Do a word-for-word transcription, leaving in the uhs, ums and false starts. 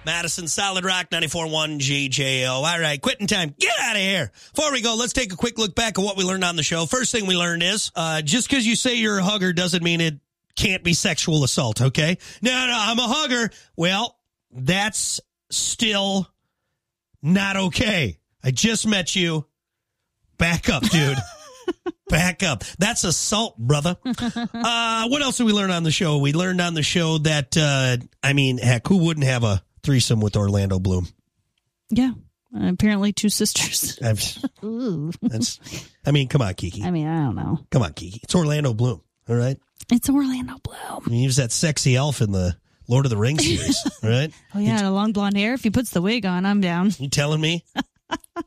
Madison, Solid Rock, ninety-four point one G J O. All right, quitting time. Get out of here. Before we go, let's take a quick look back at what we learned on the show. First thing we learned is, uh, just because you say you're a hugger doesn't mean it can't be sexual assault, okay? No, no, I'm a hugger. Well, that's still not okay. I just met you. Back up, dude. Back up. That's assault, brother. Uh, what else did we learn on the show? We learned on the show that, uh, I mean, heck, who wouldn't have a threesome with Orlando Bloom? Yeah. Uh, apparently two sisters. Ooh. That's, I mean, come on, Kiki. I mean, I don't know. Come on, Kiki. It's Orlando Bloom, all right? It's Orlando Bloom. I mean, he was that sexy elf in the Lord of the Rings series, right? Oh, yeah, the long blonde hair. If he puts the wig on, I'm down. You telling me?